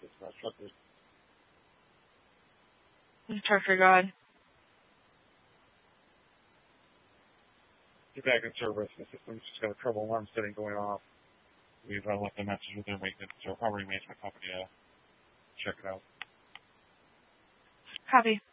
truckers. Trucker God. You're back in service. The system's just got a trouble alarm setting going off. We've left a message with their maintenance or property management company to check it out. Copy.